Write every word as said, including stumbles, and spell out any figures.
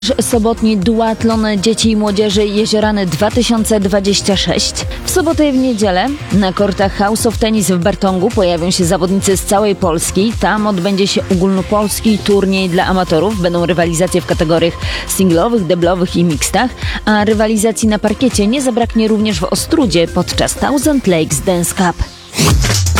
Sobotni duatlon dzieci i młodzieży Jeziorany dwa tysiące dwadzieścia sześć. W sobotę i w niedzielę na kortach House of Tennis w Bartongu pojawią się zawodnicy z całej Polski. Tam odbędzie się ogólnopolski turniej dla amatorów. Będą rywalizacje w kategoriach singlowych, deblowych i mixtach, a rywalizacji na parkiecie nie zabraknie również w Ostródzie podczas Thousand Lakes Dance Cup.